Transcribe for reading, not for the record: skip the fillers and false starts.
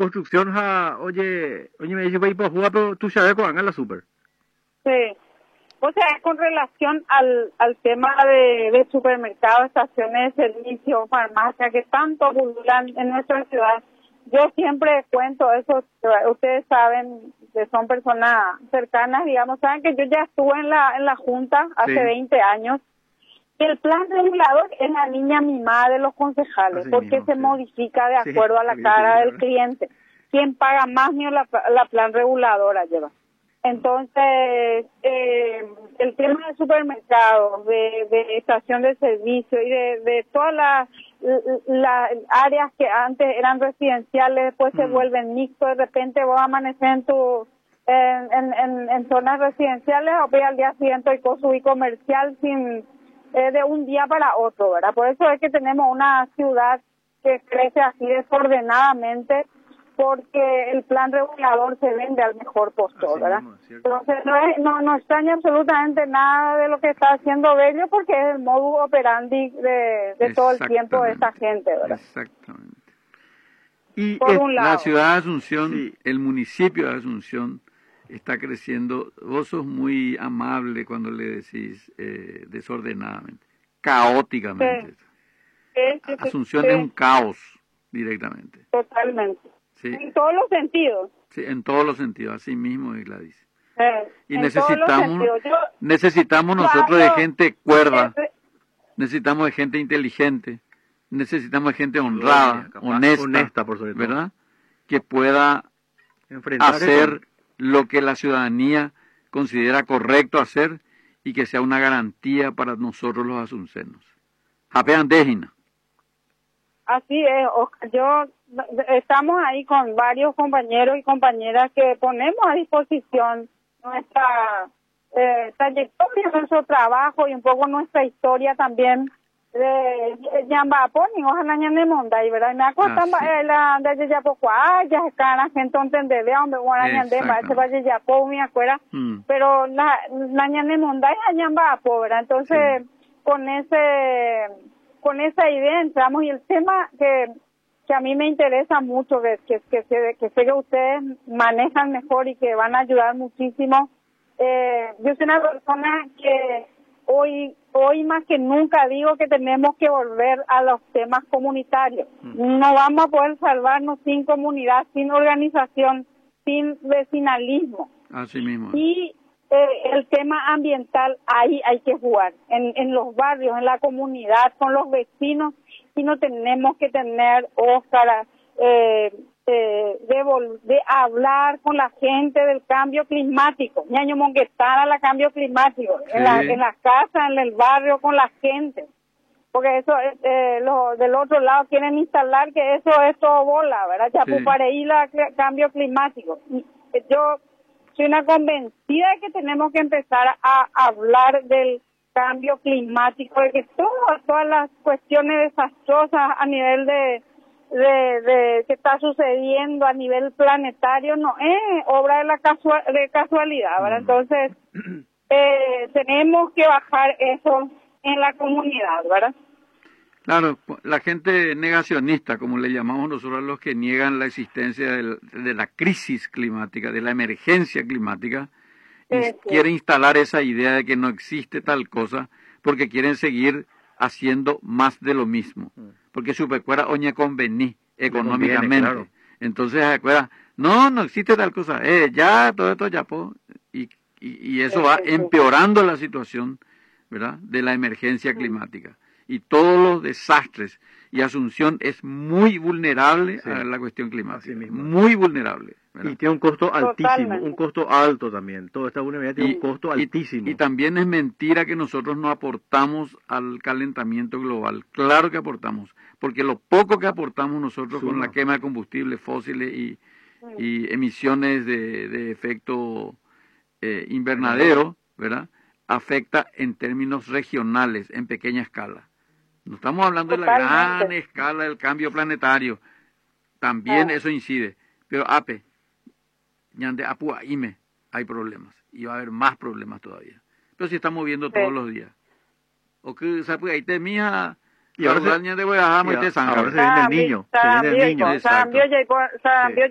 construcción, oye, me dice, pues, pero tú sabes cuándo en la super. Sí. O sea, con relación al tema de supermercados, estaciones de servicio, farmacias que tanto pululan en nuestra ciudad, yo siempre cuento eso. Ustedes saben que son personas cercanas, digamos, saben que yo ya estuve en la Junta hace 20 años. El plan regulador es la niña mimada de los concejales, porque se modifica de acuerdo a la cara del cliente. Quien paga más ni la plan reguladora lleva. Entonces, el tema de supermercados, de estación de servicio y de todas las áreas que antes eran residenciales, después se vuelven mixtos, de repente vos amaneces en zonas residenciales o al día siguiente hay subir comercial sin de un día para otro, ¿verdad? Por eso es que tenemos una ciudad que crece así desordenadamente, porque el plan regulador se vende al mejor postor, ¿verdad? Entonces no extraña absolutamente nada de lo que está haciendo Bello, porque es el modus operandi de todo el tiempo de esta gente, ¿verdad? Exactamente. Y la ciudad de Asunción, el municipio de Asunción está creciendo. Vos sos muy amable cuando le decís desordenadamente, caóticamente. Sí. Asunción es un caos directamente. Totalmente. Sí. En todos los sentidos. Sí, en todos los sentidos, así mismo es Gladys. Y necesitamos nosotros de gente cuerda, necesitamos de gente inteligente, necesitamos de gente honrada, honesta por sobre todo, ¿verdad? Que pueda hacer lo que la ciudadanía considera correcto hacer y que sea una garantía para nosotros los asuncenos. Japean Dejina. Así es, Oscar. Estamos ahí con varios compañeros y compañeras que ponemos a disposición nuestra trayectoria, nuestro trabajo y un poco nuestra historia también de Yambaponi, ojalá ñanemonda, y verdad, me acuerdo la de Yapocuá, ya cara gente entender, hombre, bueno, ñandema, ese valle Yapo, me acuerdo, pero la ñanemonda es Yambapo, ¿verdad? Entonces, con esa idea entramos, y el tema que a mí me interesa mucho, que sé que ustedes manejan mejor y que van a ayudar muchísimo. Yo soy una persona que hoy más que nunca digo que tenemos que volver a los temas comunitarios. No vamos a poder salvarnos sin comunidad, sin organización, sin vecinalismo. Así mismo. Y el tema ambiental, ahí hay que jugar, en los barrios, en la comunidad, con los vecinos, y no tenemos que tener, Óscar, de hablar con la gente del cambio climático, ñaño monguetar la cambio climático, en la casa, en el barrio, con la gente, porque eso los del otro lado quieren instalar que eso es todo bola, ¿verdad? Ya pupareí la cambio climático. Yo soy una convencida de que tenemos que empezar a hablar del cambio climático, de que todas las cuestiones desastrosas a nivel de que está sucediendo a nivel planetario no es obra de casualidad, ¿verdad? Entonces tenemos que bajar eso en la comunidad, ¿verdad? Claro, la gente negacionista, como le llamamos nosotros a los que niegan la existencia de la crisis climática, de la emergencia climática, y quiere instalar esa idea de que no existe tal cosa, porque quieren seguir haciendo más de lo mismo, porque su pecuera oña convení económicamente. Claro. Entonces, acuerda, no existe tal cosa, ya, todo esto ya, y eso va empeorando la situación, ¿verdad?, de la emergencia climática. Y todos los desastres, y Asunción es muy vulnerable a la cuestión climática, muy vulnerable, ¿verdad? Y tiene un costo altísimo, un costo alto también, toda esta vulnerabilidad tiene un costo altísimo. Y también es mentira que nosotros no aportamos al calentamiento global, claro que aportamos, porque lo poco que aportamos nosotros con la quema de combustibles fósiles y emisiones de efecto invernadero, ¿verdad?, afecta en términos regionales, en pequeña escala. No estamos hablando de la gran escala del cambio planetario. También eso incide. Pero ñande apua ime, hay problemas. Y va a haber más problemas todavía. Pero si estamos viendo todos los días. O que se puede te mía y ahora se viene el niño. Se viene el niño. Exacto.